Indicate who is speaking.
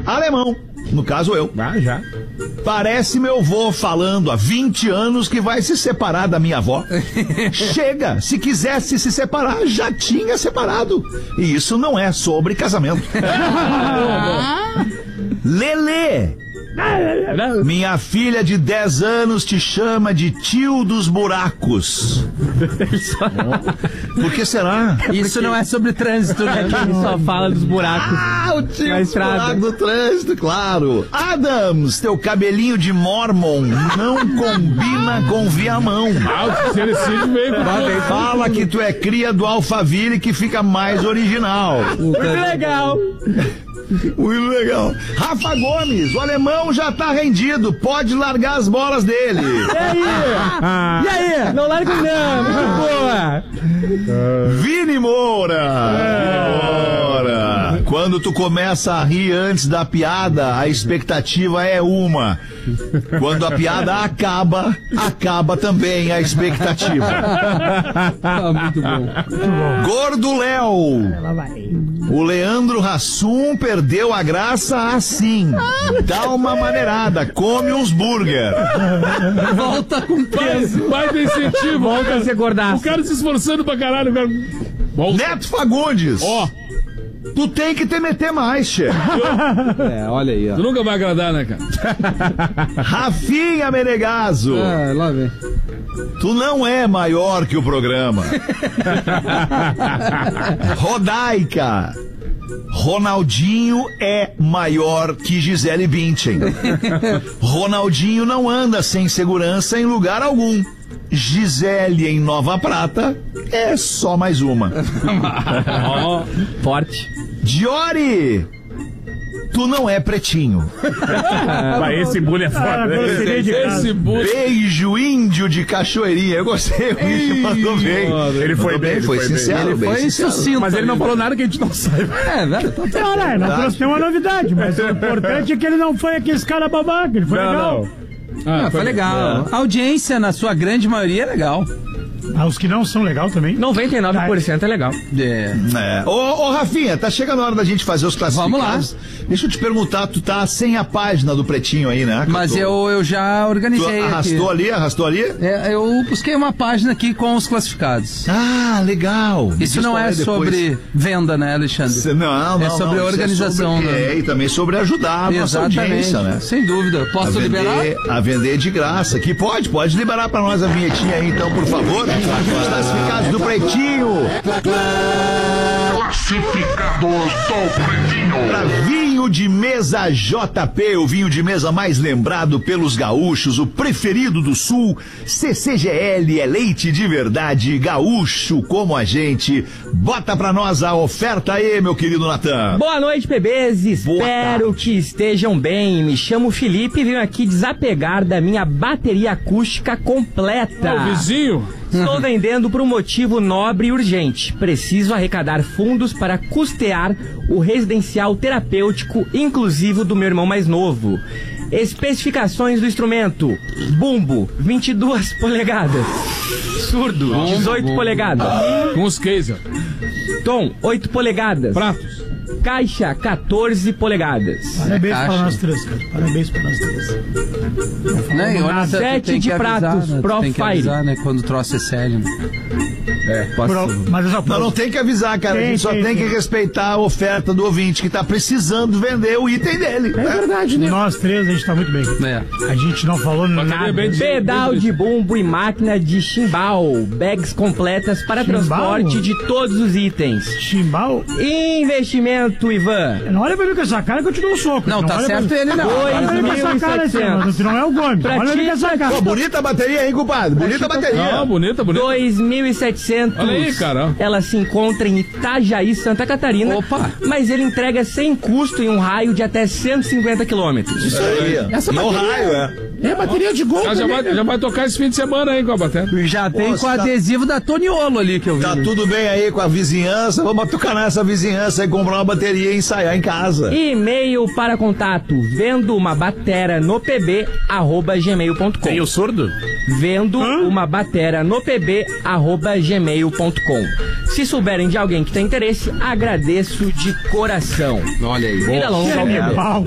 Speaker 1: alemão. No caso, eu.
Speaker 2: Já.
Speaker 1: Parece meu vô falando há 20 anos que vai se separar da minha avó. Chega, se quisesse se separar, já tinha separado. E isso não é sobre casamento. Lelê, minha filha de 10 anos te chama de tio dos buracos. Por que será?
Speaker 3: Isso não é sobre trânsito, né? Ele só fala dos buracos.
Speaker 1: O tio dos buracos do trânsito, claro. Adams, teu cabelinho de Mormon não combina com Viamão. Fala que tu é cria do Alphaville que fica mais original.
Speaker 3: Muito legal.
Speaker 1: Muito legal. Rafa Gomes, o alemão já tá rendido, pode largar as bolas dele.
Speaker 3: E aí? Não larga não, muito boa.
Speaker 1: Vini Moura. Quando tu começa a rir antes da piada, a expectativa é uma. Quando a piada acaba também a expectativa.
Speaker 3: Muito bom.
Speaker 1: Gordo Léo. O Leandro Hassum perdeu a graça assim. Dá uma maneirada, come uns burger.
Speaker 3: Volta com peso.
Speaker 2: Mais incentivo.
Speaker 3: Volta a ser gordaço.
Speaker 2: O cara se esforçando pra caralho.
Speaker 1: Neto Fagundes. Tu tem que te meter mais, chefe.
Speaker 3: Olha aí, ó.
Speaker 2: Tu nunca vai agradar, né, cara?
Speaker 1: Rafinha Menegaso.
Speaker 3: Lá vem.
Speaker 1: Tu não é maior que o programa. Rodaica. Ronaldinho é maior que Gisele Bündchen. Ronaldinho não anda sem segurança em lugar algum. Gisele em Nova Prata é só mais uma.
Speaker 3: Forte.
Speaker 1: Diori, tu não é pretinho.
Speaker 2: Esse bullying é foda. Esse bullying.
Speaker 1: Beijo índio de Cachoeirinha. Eu gostei, o bicho mandou bem.
Speaker 2: Ele foi bem,
Speaker 1: foi sincero.
Speaker 3: Ele foi sucinto.
Speaker 2: Mas ele não falou nada que a gente não saiba.
Speaker 3: Velho,
Speaker 4: Não trouxe nenhuma novidade, mas o importante é que ele não foi aquele cara babaca, ele foi legal.
Speaker 3: Foi legal. A audiência, na sua grande maioria, é legal.
Speaker 4: Os que não são legal também.
Speaker 3: 99% é legal.
Speaker 1: Ô, Rafinha, tá chegando a hora da gente fazer os classificados.
Speaker 3: Vamos lá.
Speaker 1: Deixa eu te perguntar, tu tá sem a página do Pretinho aí, né?
Speaker 3: Mas eu já organizei.
Speaker 1: Tu arrastou ali?
Speaker 3: Eu busquei uma página aqui com os classificados.
Speaker 1: Ah, legal.
Speaker 3: Isso não é sobre venda, né, Alexandre?
Speaker 1: Não.
Speaker 3: É sobre a organização.
Speaker 1: E também sobre ajudar a nossa audiência, né?
Speaker 3: Sem dúvida. Posso liberar?
Speaker 1: A vender de graça. Aqui pode liberar pra nós a vinhetinha aí, então, por favor. Os classificados do Pretinho.
Speaker 5: Classificados do Pretinho.
Speaker 1: Pra vinho de mesa JP, o vinho de mesa mais lembrado pelos gaúchos, o preferido do Sul. CCGL é leite de verdade, gaúcho como a gente. Bota pra nós a oferta aí, meu querido Natan.
Speaker 6: Boa noite, bebês. Espero que estejam bem. Me chamo Felipe e venho aqui desapegar da minha bateria acústica completa.
Speaker 2: O vizinho.
Speaker 6: Estou vendendo por um motivo nobre e urgente. Preciso arrecadar fundos para custear o residencial terapêutico inclusivo do meu irmão mais novo. Especificações do instrumento: bumbo, 22 polegadas. Surdo, 18 polegadas.
Speaker 2: Com os cases.
Speaker 6: Tom, 8 polegadas.
Speaker 2: Pratos.
Speaker 6: Caixa, 14 polegadas.
Speaker 4: Parabéns pra nós três, cara. Parabéns pra nós três.
Speaker 3: Né? Olha,
Speaker 6: 7 de pratos,
Speaker 3: né?
Speaker 6: Pro
Speaker 3: Tem que
Speaker 6: Fire.
Speaker 3: avisar, né? Quando o troço é sério.
Speaker 4: Mas eu só
Speaker 1: Não tem que avisar, cara. A gente só tem que respeitar a oferta do ouvinte que tá precisando vender o item dele.
Speaker 4: É verdade, né? Nós três, a gente tá muito bem.
Speaker 3: É.
Speaker 4: A gente não falou nada.
Speaker 6: Pedal de bumbo e máquina de chimbal. Bags completas para transporte de todos os itens.
Speaker 4: Chimbal?
Speaker 6: Investimento, Ivan.
Speaker 4: Não olha pra mim com essa cara que eu te dou um soco.
Speaker 3: Não, tá certo ele não.
Speaker 4: Olha pra mim com essa cara assim, mano. Tu não é o Gomes.
Speaker 6: Pra
Speaker 4: Olha pra mim com essa cara.
Speaker 1: Pô, bonita a bateria aí, compadre. Bonita a bateria.
Speaker 2: Não, bonita.
Speaker 6: 2.700.
Speaker 2: Olha aí, cara.
Speaker 6: Ela se encontra em Itajaí, Santa Catarina.
Speaker 3: Opa.
Speaker 6: Mas ele entrega sem custo em um raio de até 150 quilômetros.
Speaker 1: Isso aí. No raio,
Speaker 4: É bateria de gol.
Speaker 2: Já vai tocar esse fim de semana aí com a bateria.
Speaker 3: Já tem
Speaker 1: Nossa,
Speaker 3: com adesivo da Toniolo ali que eu vi.
Speaker 1: Tá tudo bem aí com a vizinhança. Vamos tocar nessa vizinhança e comprar uma bateria e ensaiar em casa.
Speaker 6: E-mail para contato: vendo uma batera no pb@gmail.com.
Speaker 2: Tem o surdo?
Speaker 6: Vendo uma batera no pb@gmail.com. Se souberem de alguém que tem interesse, agradeço de coração.
Speaker 3: Olha aí.
Speaker 6: Vida longa ao PB.